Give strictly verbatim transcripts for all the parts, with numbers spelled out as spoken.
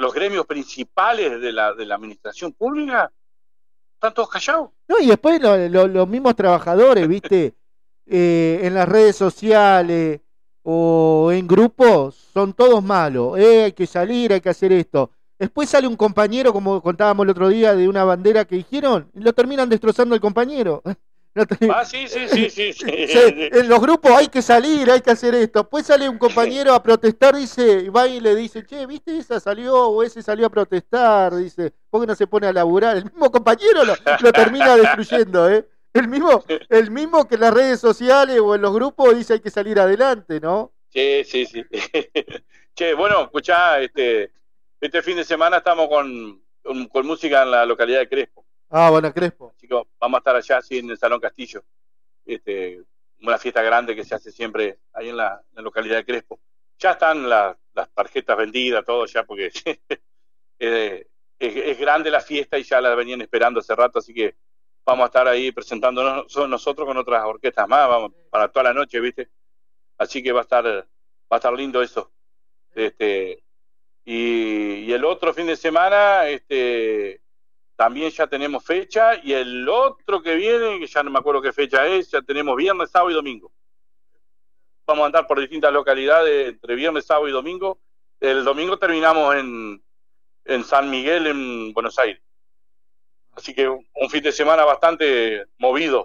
los gremios principales de la, de la administración pública, están todos callados. No, y después lo, lo, los mismos trabajadores, ¿viste? Eh, en las redes sociales o en grupos, son todos malos. Eh, hay que salir, hay que hacer esto. Después sale un compañero, como contábamos el otro día, de una bandera que dijeron, y lo terminan destrozando el compañero. Ah, sí, sí, sí, sí, sí. En los grupos hay que salir, hay que hacer esto. Después sale un compañero a protestar, dice, y va y le dice, che, ¿viste? Esa salió, o ese salió a protestar, dice, ¿por qué no se pone a laburar? El mismo compañero lo, lo termina destruyendo, ¿eh? El mismo, el mismo que en las redes sociales o en los grupos dice hay que salir adelante, ¿no? Sí, sí, sí. Che, bueno, escuchá, este, este fin de semana estamos con, con, con música en la localidad de Crespo. Ah, bueno, Crespo. Chicos, vamos a estar allá, así en el Salón Castillo. Este, una fiesta grande que se hace siempre ahí en la, en la localidad de Crespo. Ya están la, las tarjetas vendidas, todo ya, porque eh, es, es grande la fiesta y ya la venían esperando hace rato, así que vamos a estar ahí presentándonos nosotros con otras orquestas más, vamos, para toda la noche, ¿viste? Así que va a estar, va a estar lindo eso. Este, y, y el otro fin de semana, este, también ya tenemos fecha, y el otro que viene, que ya no me acuerdo qué fecha es, ya tenemos viernes, sábado y domingo. Vamos a andar por distintas localidades entre viernes, sábado y domingo. El domingo terminamos en, en San Miguel, en Buenos Aires. Así que un fin de semana bastante movido.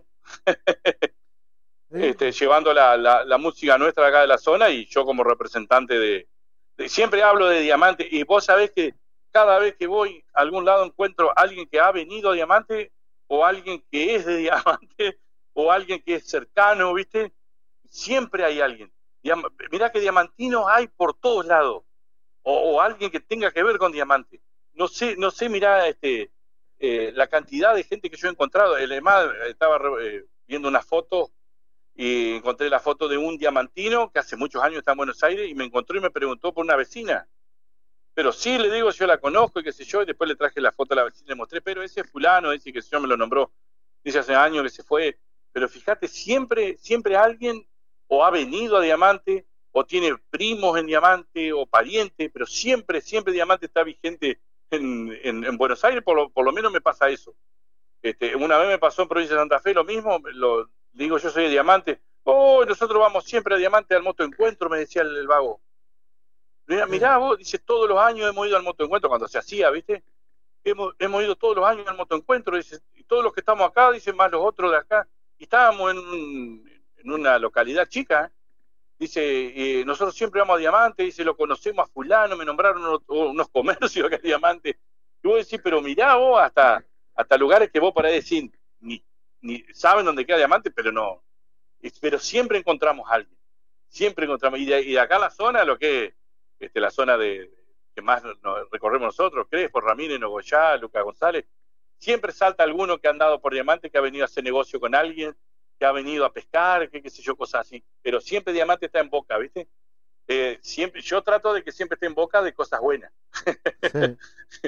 este, llevando la, la, la música nuestra acá de la zona, y yo como representante de, de... Siempre hablo de Diamante, y vos sabés que cada vez que voy a algún lado encuentro a alguien que ha venido a Diamante, o alguien que es de Diamante, o alguien que es cercano, ¿viste? Siempre hay alguien. Diam- Mirá que diamantinos hay por todos lados, o, o alguien que tenga que ver con Diamante. No sé, no sé, mirá, este, eh, la cantidad de gente que yo he encontrado. Además, estaba eh, viendo una foto y encontré la foto de un diamantino que hace muchos años está en Buenos Aires, y me encontró y me preguntó por una vecina. Pero sí, le digo, yo la conozco y qué sé yo, y después le traje la foto a la vecina y le mostré, pero ese fulano, ese que yo me lo nombró, dice hace años que se fue. Pero fíjate, siempre, siempre alguien o ha venido a Diamante, o tiene primos en Diamante, o parientes, pero siempre, siempre Diamante está vigente en, en, en Buenos Aires, por lo, por lo menos me pasa eso. Este, una vez me pasó en Provincia de Santa Fe lo mismo, lo, digo, yo soy de Diamante, oh, nosotros vamos siempre a Diamante al motoencuentro, me decía el, el vago. Mirá, mirá vos, dice, todos los años hemos ido al motoencuentro, cuando se hacía, ¿viste? Hemos, hemos ido todos los años al motoencuentro, dice, y todos los que estamos acá, dicen, más los otros de acá, y estábamos en, en una localidad chica, ¿eh? Dice, eh, nosotros siempre vamos a Diamante, dice, lo conocemos a fulano, me nombraron unos, unos comercios acá en Diamante, y vos decís, pero mirá vos, hasta, hasta lugares que vos por ahí decís, ni, ni saben dónde queda Diamante, pero no, pero siempre encontramos a alguien, siempre encontramos, y de, y de acá en la zona, lo que es, Este, la zona de que más nos recorremos nosotros, Crespo, Ramírez, Nogoyá, Lucas González, siempre salta alguno que ha andado por Diamante, que ha venido a hacer negocio con alguien, que ha venido a pescar, que qué sé yo, cosas así, pero siempre Diamante está en boca, ¿viste? Eh, siempre, yo trato de que siempre esté en boca de cosas buenas, sí.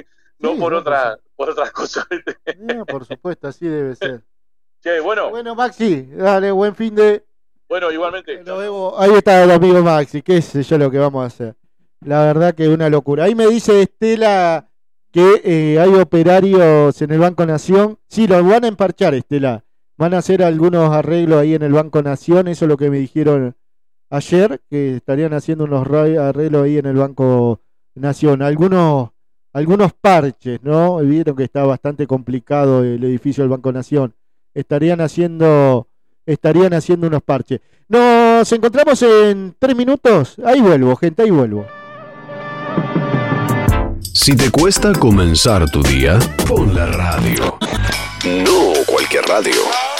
no sí, por no, otra, por otras cosas, ¿viste? Sí, por supuesto, así debe ser. Che, bueno. Bueno, Maxi, dale, buen fin de... Bueno, igualmente. Nos vemos. Ahí está el amigo Maxi, qué sé yo lo que vamos a hacer. La verdad que es una locura. Ahí me dice Estela que eh, hay operarios en el Banco Nación. Sí, los van a emparchar, Estela. Van a hacer algunos arreglos ahí en el Banco Nación. Eso es lo que me dijeron ayer, que estarían haciendo unos arreglos ahí en el Banco Nación. Algunos, algunos parches, ¿no? Vieron que está bastante complicado el edificio del Banco Nación. Estarían haciendo, estarían haciendo unos parches. Nos encontramos en tres minutos. Ahí vuelvo, gente, ahí vuelvo. Si te cuesta comenzar tu día, pon la radio. No cualquier radio.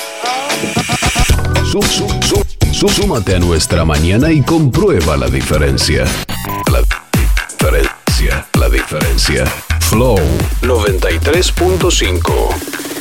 Sum, sum, sum, sum, súmate a nuestra mañana y comprueba la diferencia. La diferencia, la diferencia. Flow noventa y tres punto cinco.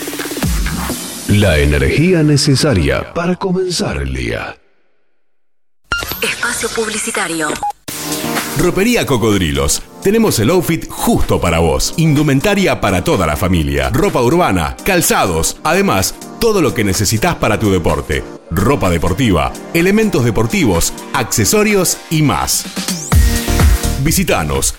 La energía necesaria para comenzar el día. Espacio publicitario. Ropería Cocodrilos. Tenemos el outfit justo para vos. Indumentaria para toda la familia. Ropa urbana, calzados. Además, todo lo que necesitas para tu deporte. Ropa deportiva, elementos deportivos, accesorios y más. Visítanos